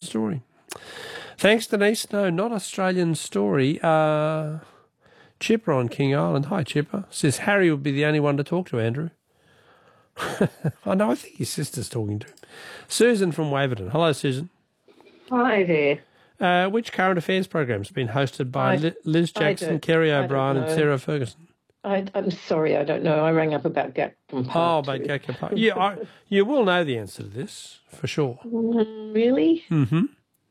story. Thanks, Denise. No, not Australian story. Chipper on King Island. Hi, Chipper. Says Harry would be the only one to talk to, Andrew. I know, I think his sister's talking to him. Susan from Waverton. Hello, Susan. Hi there. Which current affairs program's been hosted by Liz Jackson, Kerry O'Brien and Sarah Ferguson? I'm sorry, I don't know. I rang up about Gatcombe Park. Oh, about Gatcombe Park. Yeah, you will know the answer to this, for sure. Really? Mm-hmm.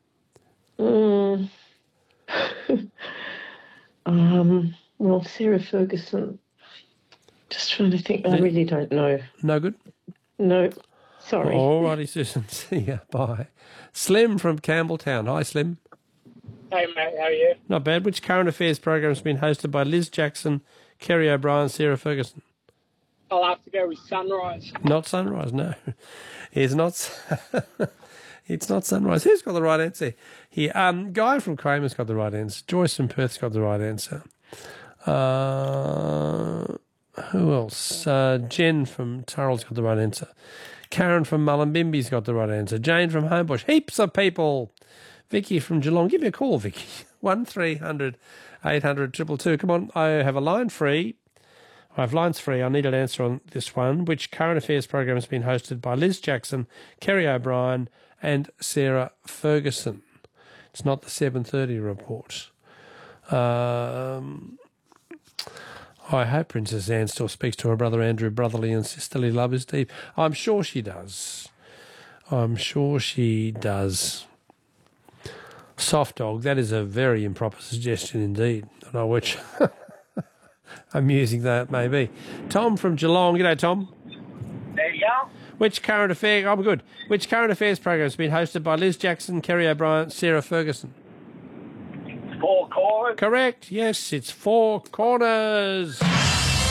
Well, Sarah Ferguson. Just trying to think. I really don't know. No good? No. Sorry. All righty, Susan. See ya. Bye. Slim from Campbelltown. Hi, Slim. Hey, mate. How are you? Not bad. Which current affairs program has been hosted by Liz Jackson, Kerry O'Brien, Sarah Ferguson? I'll have to go with Sunrise. Not Sunrise, no. It's not. It's not Sunrise. Who's got the right answer here? Guy from Kramer's got the right answer. Joyce from Perth's got the right answer. Who else? Jen from Turrell's got the right answer. Karen from Mullumbimby's got the right answer. Jane from Homebush. Heaps of people. Vicky from Geelong. Give me a call, Vicky. 1300 800 222. Come on, I have a line free. I have lines free. I need an answer on this one. Which current affairs program has been hosted by Liz Jackson, Kerry O'Brien and Sarah Ferguson? It's not the 7:30 report. I hope Princess Anne still speaks to her brother Andrew. Brotherly and sisterly love is deep. I'm sure she does. I'm sure she does. Soft dog, that is a very improper suggestion indeed. I don't know which amusing that may be. Tom from Geelong. G'day, Tom. There you go. Which current affairs? I'm good. Which current affairs program has been hosted by Liz Jackson, Kerry O'Brien, Sarah Ferguson? Four Corners. Correct. Yes, it's Four Corners.